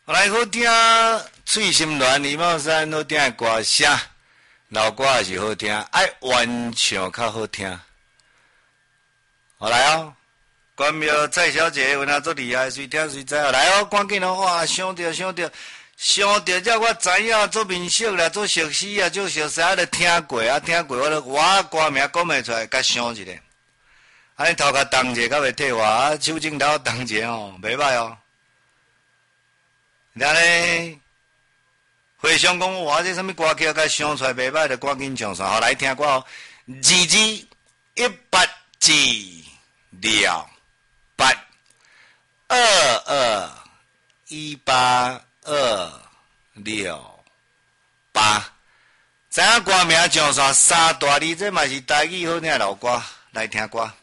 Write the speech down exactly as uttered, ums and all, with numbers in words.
来好听，翠心乱二毛三好听的歌声，老歌也是好听，爱原唱较好听。好来哦，关庙蔡小姐有哪做厉害，谁听谁知哦。来哦，赶紧哦，哇，想着想着想着，才我知影做面熟啦，做熟悉啊，做熟悉啊，就听过啊，听过我就我歌名讲袂出来，甲想一下。安尼头壳动者，较袂退我啊，手指头动者哦，袂歹哦。然后呢，回想讲哇，这什么歌曲，甲想出来袂歹，就赶紧上线。好来听歌哦，二字一八字了八二二一八二六八，知影歌名上线三大字，这嘛是台语好听的老歌，来听歌。